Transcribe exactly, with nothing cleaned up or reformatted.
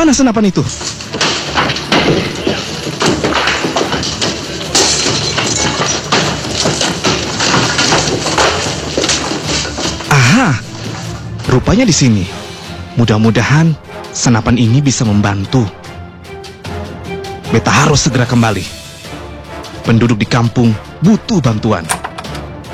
Mana senapan itu? Aha, rupanya di sini. Mudah-mudahan senapan ini bisa membantu. Beta harus segera kembali. Penduduk di kampung butuh bantuan.